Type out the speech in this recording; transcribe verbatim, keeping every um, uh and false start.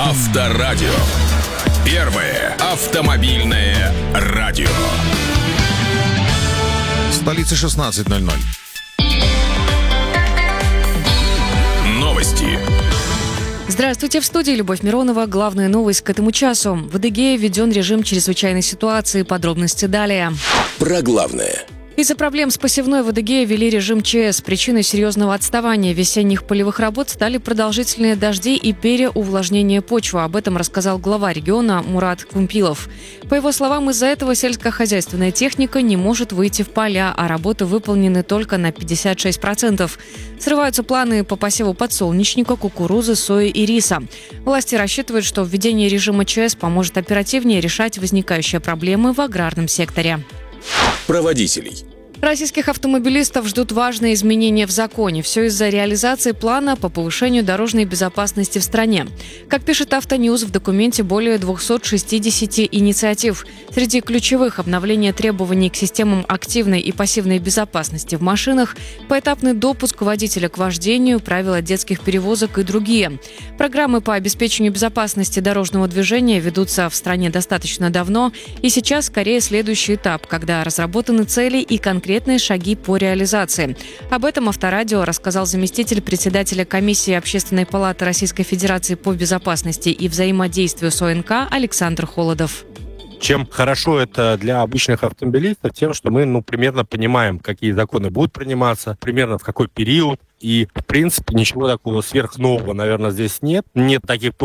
Авторадио. Первое автомобильное радио. В столице шестнадцать ноль ноль. Новости. Здравствуйте, в студии Любовь Миронова. Главная новость к этому часу. В Адыгее введен режим чрезвычайной ситуации. Подробности далее. Про главное. Из-за проблем с посевной в Адыгее ввели режим ЧС. Причиной серьезного отставания весенних полевых работ стали продолжительные дожди и переувлажнение почвы. Об этом рассказал глава региона Мурат Кумпилов. По его словам, из-за этого сельскохозяйственная техника не может выйти в поля, а работы выполнены только на пятьдесят шесть процентов. Срываются планы по посеву подсолнечника, кукурузы, сои и риса. Власти рассчитывают, что введение режима ЧС поможет оперативнее решать возникающие проблемы в аграрном секторе. Про водителей. Российских автомобилистов ждут важные изменения в законе. Все из-за реализации плана по повышению дорожной безопасности в стране. Как пишет Автоньюз, в документе более двести шестьдесят инициатив. Среди ключевых обновление требований к системам активной и пассивной безопасности в машинах, поэтапный допуск водителя к вождению, правила детских перевозок и другие. Программы по обеспечению безопасности дорожного движения ведутся в стране достаточно давно, и сейчас скорее следующий этап, когда разработаны цели и конкретные конкретные шаги по реализации. Об этом Авторадио рассказал заместитель председателя комиссии Общественной палаты Российской Федерации по безопасности и взаимодействию с ОНК Александр Холодов. Чем хорошо это для обычных автомобилистов? Тем, что мы, ну, примерно понимаем, какие законы будут приниматься, примерно в какой период. И, в принципе, ничего такого сверхнового, наверное, здесь нет. Нет таких